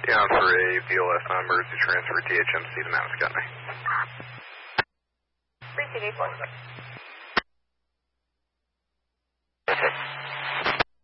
Down for a VLS emergency transfer THMC to Mount Scottney. 3CD46.